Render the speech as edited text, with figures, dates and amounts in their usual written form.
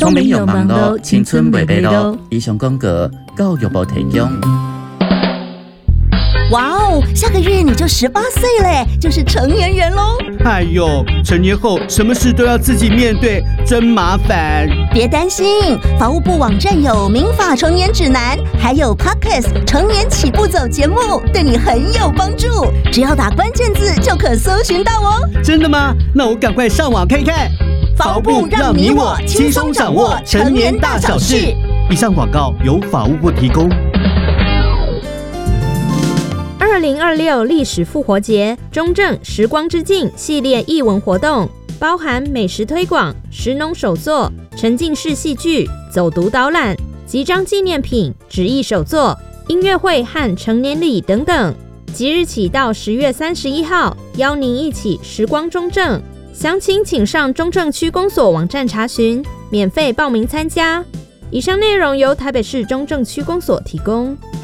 聪明又忙碌，青春袂白老。以上广告，教育部提供。 哇哦，下个月你就18岁嘞，就是成年人喽！ 哎呦，成年后什么事都要自己面对，真麻烦。 别担心，法务部网站有民法成年指南，还有 Podcast 成年起步走节目，对你很有帮助。只要打关键字就可搜寻到哦。 真的吗？那我赶快上网看看。 法务部让你我轻松掌握成年大小事。 以上广告由法务部提供。 2026历史复活节中正时光之境系列艺文活动，包含美食推广、食农手作、沉浸式戏剧、走读导览、集章纪念品、纸艺手作、音乐会和成年礼等等。即日起到10月31号，邀您一起时光中正。详情请上中正区公所网站查询，免费报名参加。以上内容由台北市中正区公所提供。